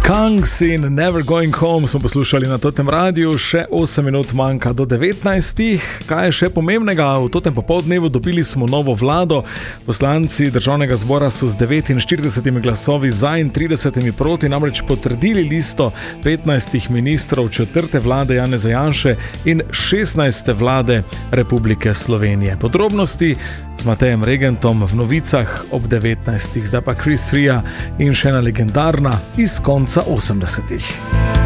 Kangs in Never Going Home smo poslušali na Totem radiju, še 8 minut manjka do 19. Kaj je še pomembnega? V Totem popoldnevu dobili smo novo vlado. Poslanci državnega zbora so z 49 glasovi za in 30 proti namreč potrdili listo 15 ministrov 4. vlade Janeza Janše in 16. vlade Republike Slovenije. Podrobnosti z Matejem Regentom v novicah ob 19. Zdaj pa Chris Ria in še ena legendarna iz konca 80.